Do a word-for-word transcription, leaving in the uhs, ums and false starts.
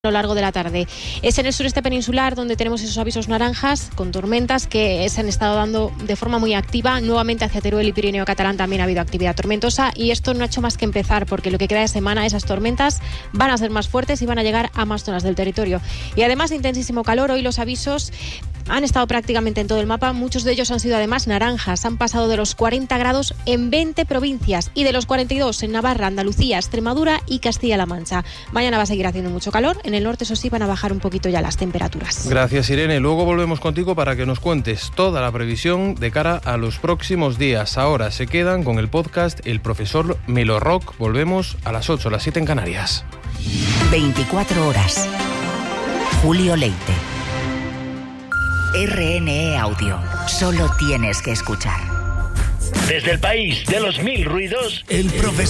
a lo largo de la tarde. Es en el sureste peninsular donde tenemos esos avisos naranjas con tormentas que se han estado dando de forma muy activa. Nuevamente hacia Teruel y Pirineo Catalán también ha habido actividad tormentosa y esto no ha hecho más que empezar, porque lo que queda de semana esas tormentas van a ser más fuertes y van a llegar a más zonas del territorio. Y además de intensísimo calor, hoy los avisos han estado prácticamente en todo el mapa. Muchos de ellos han sido además naranjas. Han pasado de los cuarenta grados en veinte provincias y de los cuarenta y dos en Navarra, Andalucía, Extremadura y Castilla-La Mancha. Mañana va a seguir haciendo mucho calor. En el norte, eso sí, van a bajar un poquito ya las temperaturas. Gracias, Irene. Luego volvemos contigo para que nos cuentes toda la previsión de cara a los próximos días. Ahora se quedan con el podcast El Profesor Melorrock. Volvemos a las ocho, a las siete en Canarias. veinticuatro horas. Julio Leite. R N E Audio. Solo tienes que escuchar. Desde el país de los mil ruidos, el profesor